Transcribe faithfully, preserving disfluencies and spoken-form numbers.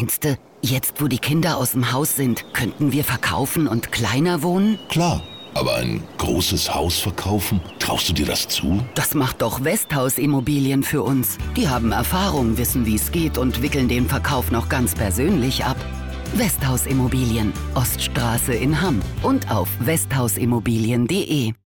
Meinst du, jetzt wo die Kinder aus dem Haus sind, könnten wir verkaufen und kleiner wohnen? Klar, aber ein großes Haus verkaufen, traust du dir das zu? Das macht doch Westhaus Immobilien für uns. Die haben Erfahrung, wissen, wie es geht und wickeln den Verkauf noch ganz persönlich ab. Westhaus Immobilien, Oststraße in Hamm und auf westhausimmobilien punkt de.